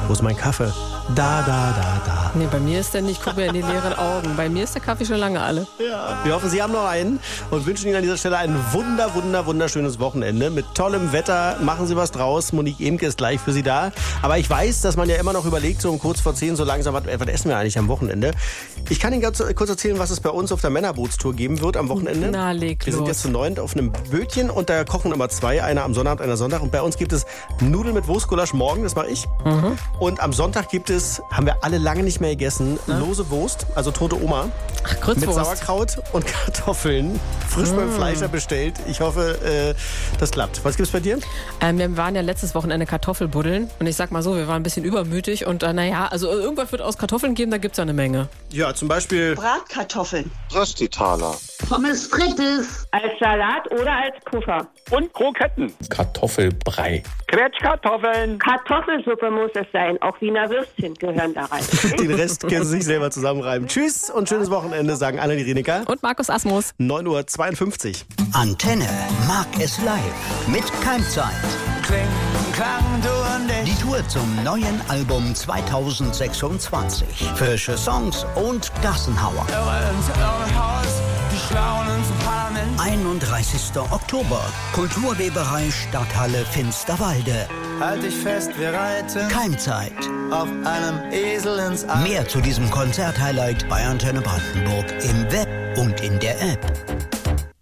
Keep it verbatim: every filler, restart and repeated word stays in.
Wo ist mein Kaffee? Da, da, da, da. Nee, bei mir ist der nicht, guck mir in die leeren Augen. Bei mir ist der Kaffee schon lange alle. Ja. Wir hoffen, Sie haben noch einen und wünschen Ihnen an dieser Stelle ein wunder, wunder, wunderschönes Wochenende. Mit tollem Wetter, machen Sie was draus. Monique Emke ist gleich für Sie da. Aber ich weiß, dass man ja immer noch überlegt, so um kurz vor zehn, so langsam, was, was essen wir eigentlich am Wochenende? Ich kann Ihnen ganz kurz erzählen, was es bei uns auf der Männerboostour geben wird am Wochenende. Na, leg Wir sind los. jetzt zu neunt auf einem Bötchen und da kochen immer zwei, einer am Sonnabend, einer Sonntag. Und bei uns gibt es Nudeln mit Wurstgulasch morgen, das mache ich. Mhm. Und am Sonntag gibt es, haben wir alle lange nicht mehr gegessen, Na? lose Wurst, also tote Oma. Ach, Mit Grützwurst. Sauerkraut und Kartoffeln. Frisch beim Fleischer bestellt. Ich hoffe, äh, das klappt. Was gibt's bei dir? Ähm, wir waren ja letztes Wochenende Kartoffelbuddeln. Und ich sag mal so, wir waren ein bisschen übermütig. Und äh, naja, also irgendwas wird aus Kartoffeln geben, da gibt's ja eine Menge. Ja, zum Beispiel Bratkartoffeln. Röstitaler. Pommes frites. Als Salat oder als Puffer. Und Kroketten. Kartoffelbrei. Quetschkartoffeln. Kartoffelsuppe muss es sein. Auch Wiener Würstchen gehören da rein. den Rest können Sie sich selber zusammenreiben. Tschüss und schönes Wochenende, sagen Anna Rieniker. Und Markus Asmus. neun Uhr zweiundfünfzig. Antenne mag es live mit Keimzeit. Die Tour zum neuen Album zweitausendsechsundzwanzig. Frische Songs und Gassenhauer. einunddreißigster Oktober. Kulturweberei Stadthalle Finsterwalde. Halt dich fest, wir reiten Keimzeit. auf einem Esel ins All. Mehr zu diesem Konzerthighlight bei Antenne Brandenburg im Web und in der App.